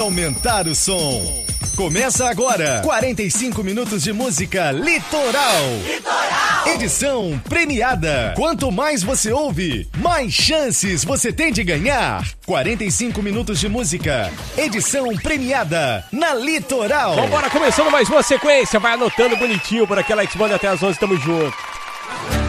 Aumentar o som. Começa agora, 45 minutos de música Litoral. Edição premiada. Quanto mais você ouve, mais chances você tem de ganhar. 45 minutos de música, edição premiada na Litoral. Vambora, começando mais uma sequência. Vai anotando bonitinho por aquela X-Band até as 11, tamo junto.